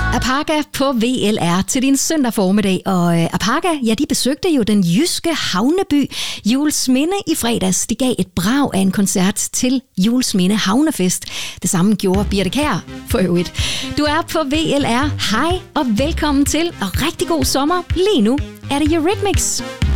Apaga på VLR til din søndag formiddag, og Apaga, ja, de besøgte jo den jyske havneby Juelsminde i fredags. De gav et brag af en koncert til Juelsminde Havnefest. Det samme gjorde Birte Kjær for øvrigt. Du er på VLR. Hej og velkommen til, og rigtig god sommer. Lige nu er det Eurythmics.